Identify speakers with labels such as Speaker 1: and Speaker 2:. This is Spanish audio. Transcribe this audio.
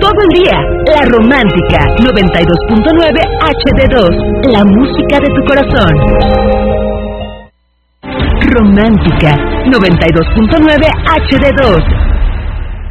Speaker 1: todo el día. La Romántica 92.9 HD2, la música de tu corazón. Romántica 92.9 HD2,